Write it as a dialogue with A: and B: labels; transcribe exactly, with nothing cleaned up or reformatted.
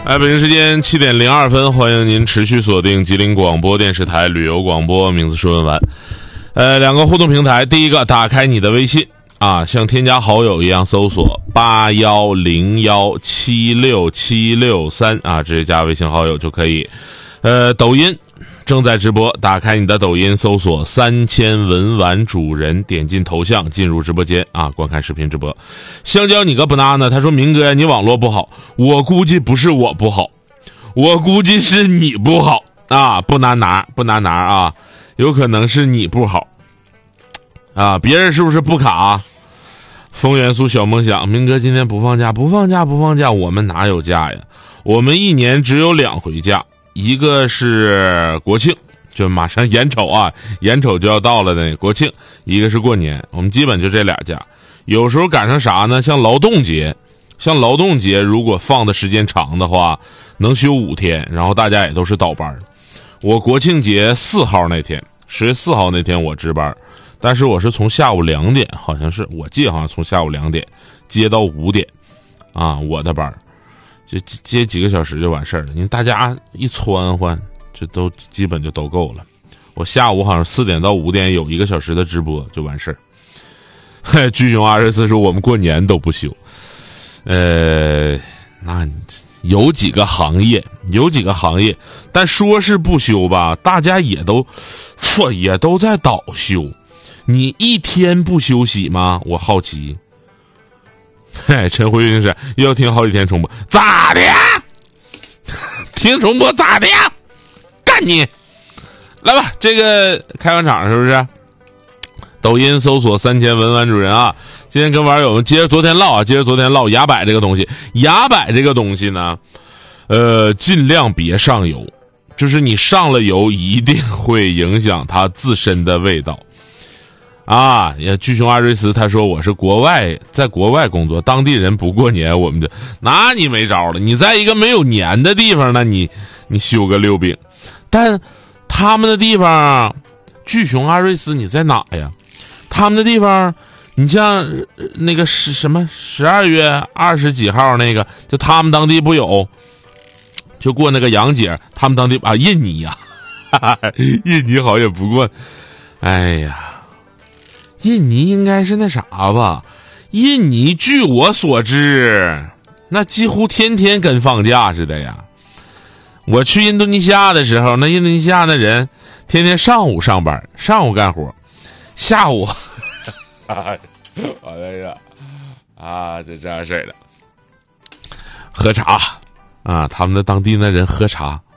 A: 哎，北京时间七点零二分，欢迎您持续锁定吉林广播电视台旅游广播，名字是文玩。呃，两个互动平台，第一个打开你的微信啊，像添加好友一样搜索八幺零幺七六七六三啊，直接加微信好友就可以。呃，抖音正在直播，打开你的抖音，搜索三千文玩主人，点进头像进入直播间啊，观看视频直播。香蕉你个不拿呢？他说明哥你网络不好，我估计不是我不好，我估计是你不好啊，不拿拿不拿拿啊，有可能是你不好啊，别人是不是不卡啊？风元素小梦想，明哥今天不放假，不放假不放假，我们哪有假呀？我们一年只有两回假。一个是国庆，就马上眼瞅啊，眼瞅就要到了的国庆；一个是过年，我们基本就这俩假。有时候赶上啥呢？像劳动节，像劳动节如果放的时间长的话，能休五天，然后大家也都是倒班。我国庆节四号那天，十月四号那天我值班，但是我是从下午两点，好像是我记得好像从下午两点接到五点，啊，我的班。就接几个小时就完事儿了，因为大家一窜换，这都基本就都够了。我下午好像四点到五点有一个小时的直播就完事儿。嘿，巨熊二十四说我们过年都不休，呃，那有几个行业，有几个行业，但说是不休吧，大家也都，错也都在倒休。你一天不休息吗？我好奇。嘿，陈辉云是又要听好几天重播，咋的呀？听重播咋的呀？干你！来吧，这个开完场是不是？抖音搜索三千文玩主人啊！今天跟网友们接着昨天唠啊，接着昨天唠牙摆这个东西。牙摆这个东西呢，呃，尽量别上油，就是你上了油，一定会影响它自身的味道。啊，也巨熊阿瑞斯他说我是国外，在国外工作，当地人不过年，我们就那你没招了。你在一个没有年的地方呢，你你休个六饼，但他们的地方，巨熊阿瑞斯你在哪呀？他们的地方，你像那个十什么十二月二十几号那个，就他们当地不有，就过那个洋节，他们当地啊印尼呀、啊，印尼好像也不过，哎呀。印尼应该是那啥吧？印尼据我所知，那几乎天天跟放假似的呀。我去印度尼西亚的时候，那印度尼西亚的人天天上午上班，上午干活，下午，啊，我这个啊，就这样式的，喝茶啊，他们的当地那人喝茶